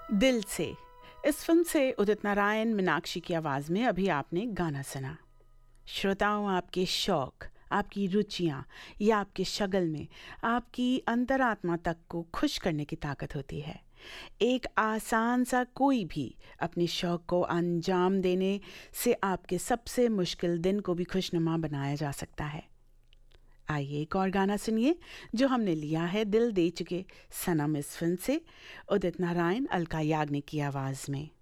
दिल से। इस फिल्म से उदित नारायण मीनाक्षी की आवाज़ में अभी आपने गाना सुना। श्रोताओं, आपके शौक, आपकी रुचियाँ या आपके शगल में आपकी अंतरात्मा तक को खुश करने की ताकत होती है। एक आसान सा कोई भी अपने शौक को अंजाम देने से आपके सबसे मुश्किल दिन को भी खुशनुमा बनाया जा सकता है। आइए एक और गाना सुनिए जो हमने लिया है दिल दे चुके सनम इस फिल्म से, उदित नारायण अलका याग्निक की आवाज़ में।